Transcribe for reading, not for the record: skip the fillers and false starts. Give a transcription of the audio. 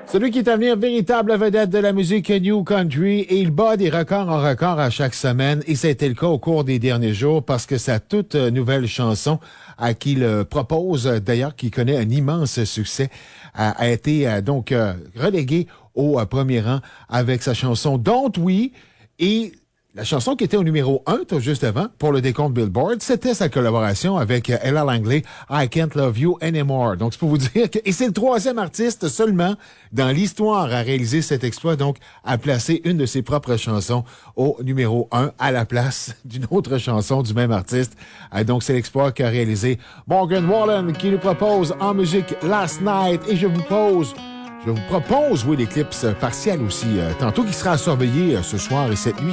Celui qui est à venir, véritable vedette de la musique New Country, et il bat des records en records à chaque semaine, et ça a été le cas au cours des derniers jours parce que sa toute nouvelle chanson à qui il propose, d'ailleurs, qui connaît un immense succès, a été donc relégué au premier rang avec sa chanson Don't We, et la chanson qui était au numéro 1, tout juste avant, pour le décompte Billboard, c'était sa collaboration avec Ella Langley, I Can't Love You Anymore. Donc, c'est pour vous dire que... Et c'est le troisième artiste seulement dans l'histoire à réaliser cet exploit, donc à placer une de ses propres chansons au numéro 1 à la place d'une autre chanson du même artiste. Donc, c'est l'exploit qu'a réalisé Morgan Wallen qui nous propose en musique Last Night. Et je vous propose, oui, l'éclipse partielle aussi, tantôt qui sera à surveiller ce soir et cette nuit.